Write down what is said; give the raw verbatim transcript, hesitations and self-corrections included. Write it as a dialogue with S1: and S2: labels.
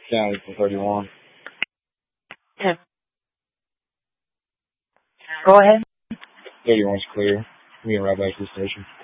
S1: County for thirty-one.
S2: Yeah. Go ahead.
S1: thirty-one's clear. We can ride back to the station.